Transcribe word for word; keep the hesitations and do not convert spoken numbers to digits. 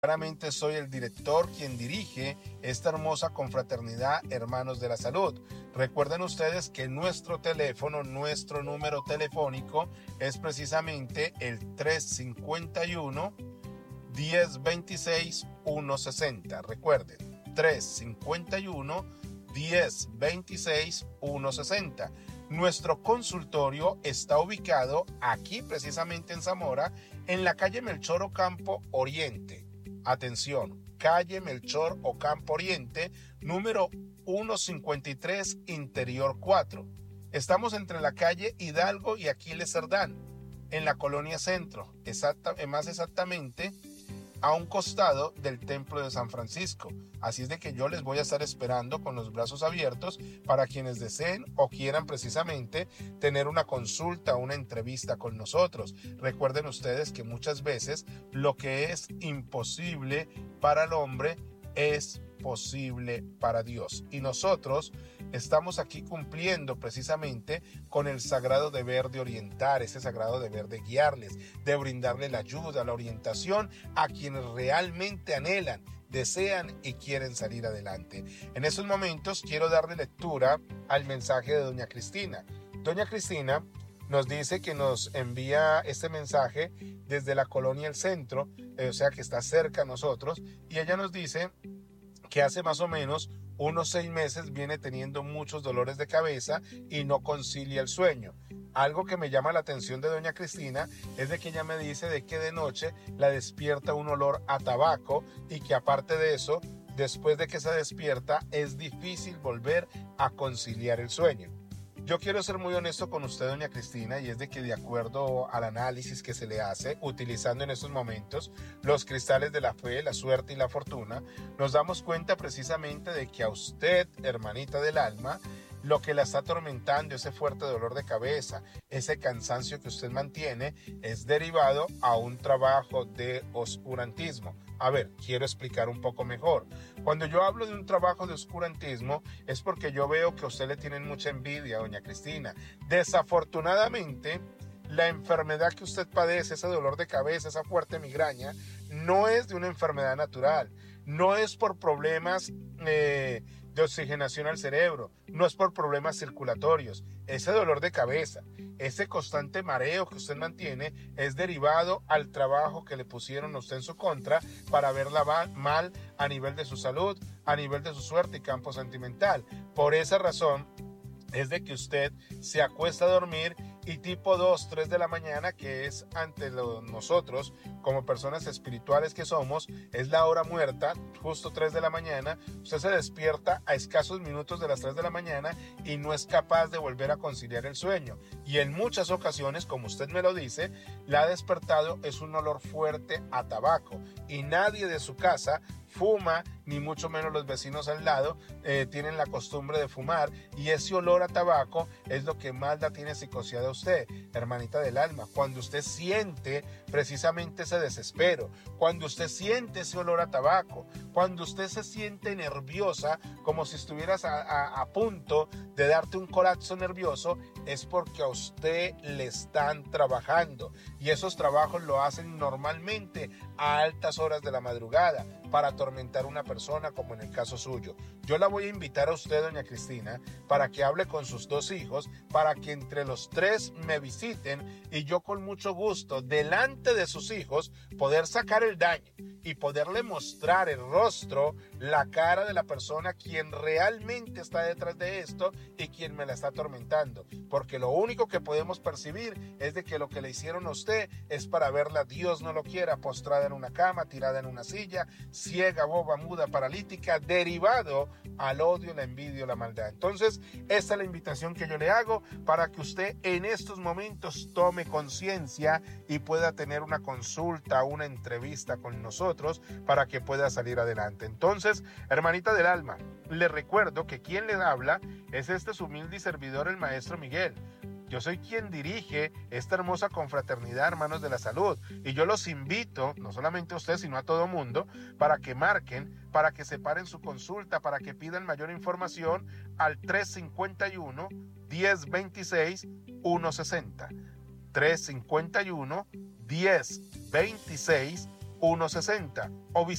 Claramente soy el director quien dirige esta hermosa confraternidad Hermanos de la Salud. Recuerden ustedes que nuestro teléfono, nuestro número telefónico es precisamente el tres cinco uno, diez veintiséis, ciento sesenta. Recuerden, tres cinco uno, diez veintiséis, ciento sesenta. Nuestro consultorio está ubicado aquí precisamente en Zamora, en la calle Melchor Ocampo Oriente. Atención, calle Melchor Ocampo Oriente, número ciento cincuenta y tres, Interior cuatro. Estamos entre la calle Hidalgo y Aquiles Cerdán, en la colonia Centro, exacta, más exactamente a un costado del Templo de San Francisco. Así es de que yo les voy a estar esperando con los brazos abiertos para quienes deseen o quieran precisamente tener una consulta o una entrevista con nosotros. Recuerden ustedes que muchas veces lo que es imposible para el hombre es posible para Dios. Y nosotros estamos aquí cumpliendo precisamente con el sagrado deber de orientar, ese sagrado deber de guiarles, de brindarle la ayuda, la orientación a quienes realmente anhelan, desean y quieren salir adelante. En estos momentos quiero darle lectura al mensaje de doña Cristina. Doña Cristina nos dice que nos envía este mensaje desde la colonia El Centro, eh, o sea que está cerca a nosotros, y ella nos dice que hace más o menos unos seis meses viene teniendo muchos dolores de cabeza y no concilia el sueño. Algo que me llama la atención de doña Cristina es de que ella me dice de que de noche la despierta un olor a tabaco y que aparte de eso, después de que se despierta, es difícil volver a conciliar el sueño. Yo quiero ser muy honesto con usted, doña Cristina, y es de que de acuerdo al análisis que se le hace, utilizando en estos momentos los cristales de la fe, la suerte y la fortuna, nos damos cuenta precisamente de que a usted, hermanita del alma, lo que la está atormentando, ese fuerte dolor de cabeza, ese cansancio que usted mantiene, es derivado a un trabajo de oscurantismo. A ver, quiero explicar un poco mejor. Cuando yo hablo de un trabajo de oscurantismo, es porque yo veo que a usted le tienen mucha envidia, doña Cristina. Desafortunadamente, la enfermedad que usted padece, ese dolor de cabeza, esa fuerte migraña, no es de una enfermedad natural, no es por problemas eh, de oxigenación al cerebro, no es por problemas circulatorios. Ese dolor de cabeza, ese constante mareo que usted mantiene es derivado al trabajo que le pusieron a usted en su contra para verla mal a nivel de su salud, a nivel de su suerte y campo sentimental. Por esa razón es de que usted se acuesta a dormir y tipo dos, tres de la mañana, que es ante lo, nosotros como personas espirituales que somos, es la hora muerta, justo tres de la mañana, usted se despierta a escasos minutos de las tres de la mañana y no es capaz de volver a conciliar el sueño. Y en muchas ocasiones, como usted me lo dice, la ha despertado es un olor fuerte a tabaco y nadie de su casa fuma, ni mucho menos los vecinos al lado eh, tienen la costumbre de fumar, y ese olor a tabaco es lo que más la tiene psicoseada a usted, hermanita del alma. Cuando usted siente precisamente ese desespero, cuando usted siente ese olor a tabaco, cuando usted se siente nerviosa, como si estuvieras a, a, a punto de darte un colapso nervioso, es porque a usted le están trabajando, y esos trabajos lo hacen normalmente a altas horas de la madrugada para atormentar a una persona, como en el caso suyo. Yo la voy a invitar a usted, doña Cristina, para que hable con sus dos hijos, para que entre los tres me visiten y yo con mucho gusto, delante de sus hijos, poder sacar el daño y poderle mostrar el rostro, la cara de la persona quien realmente está detrás de esto y quien me la está atormentando. Porque lo único que podemos percibir es de que lo que le hicieron a usted es para verla, Dios no lo quiera, postrada en una cama, tirada en una silla, ciega, boba, muda, paralítica, derivado al odio, la envidia, la maldad. Entonces, esta es la invitación que yo le hago para que usted en estos momentos tome conciencia y pueda tener una consulta, una entrevista con nosotros para que pueda salir adelante. Entonces, hermanita del alma, le recuerdo que quien le habla es este su humilde servidor, el maestro Miguel. Yo soy quien dirige esta hermosa confraternidad Hermanos de la Salud, y yo los invito, no solamente a ustedes, sino a todo mundo, para que marquen, para que separen su consulta, para que pidan mayor información al tres cinco uno, diez veintiséis, ciento sesenta. tres cinco uno, diez veintiséis, uno sesenta o